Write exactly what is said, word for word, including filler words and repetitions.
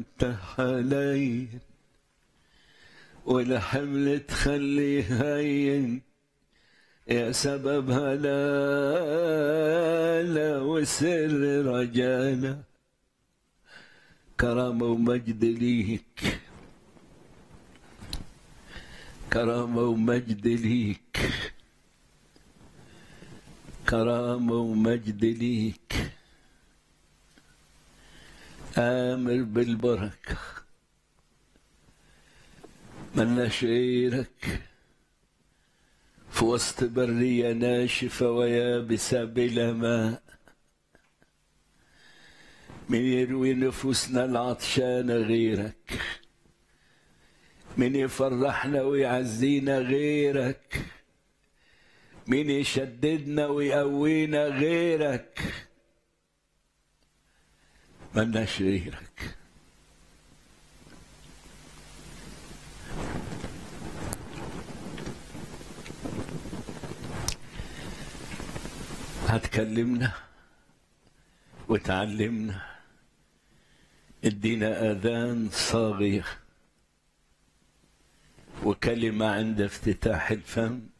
انت حنين والحمل تخليه هين يا سبب هلانا وسر رجانا. كرامة ومجد ليك، كرامة ومجد ليك، كرامة ومجد ليك. آمر بالبركة ملناش غيرك، في وسط برية ناشفة ويابسة بلا ماء. من يروي نفوسنا العطشانة غيرك، من يفرحنا ويعزينا غيرك، من يشددنا ويقوينا غيرك. ملناش غيرك. هتكلمنا وتعلمنا، ادينا اذان صاغية وكلمة عند افتتاح الفم